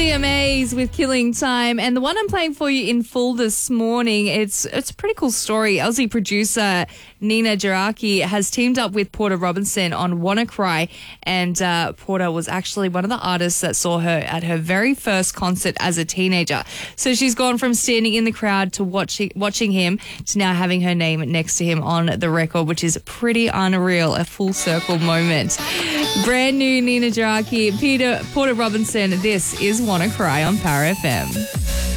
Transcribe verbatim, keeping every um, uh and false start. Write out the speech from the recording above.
D M As with Killing Time, and the one I'm playing for you in full this morning, it's it's a pretty cool story. Aussie producer Nina Jaraki has teamed up with Porter Robinson on Wanna Cry, and uh, Porter was actually one of the artists that saw her at her very first concert as a teenager. So she's gone from standing in the crowd to watching watching him to now having her name next to him on the record, which is pretty unreal, a full circle moment. Brand new Nina Jaraki, Peter Porter Robinson. This is Wanna Cry on Power F M.